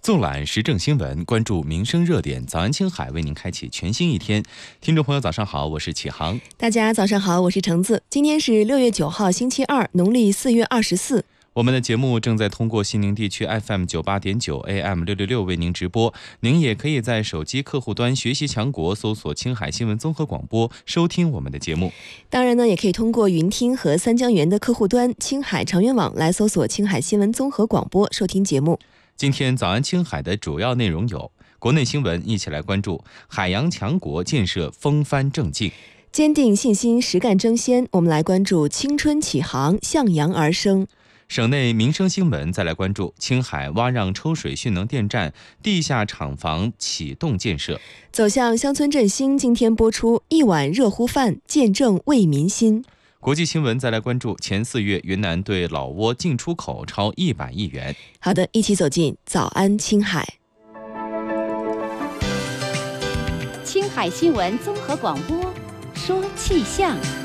纵览时政新闻，关注民生热点。早安青海为您开启全新一天。听众朋友早上好，我是启航。 大家早上好，我是橙子。今天是6月9号星期二，农历4月24。 我们的节目正在通过西宁地区 FM 98.9 AM 666为您直播，您也可以在手机客户端学习强国搜索青海新闻综合广播收听我们的节目。 当然呢，也可以通过云听和三江源的客户端青海长源网来搜索青海新闻综合广播收听节目。 今天早安青海的主要内容有：国内新闻，一起来关注海洋强国建设风帆正劲， 坚定信心，实干争先。我们来关注青春启航，向阳而生。 省内民生新闻，再来关注青海洼让抽水蓄能电站地下厂房启动建设。 走向乡村振兴，今天播出一碗热乎饭，见证为民心。 国际新闻，再来关注前4月云南对老挝进出口超100亿元。 好的，一起走进早安青海。 青海新闻综合广播说气象。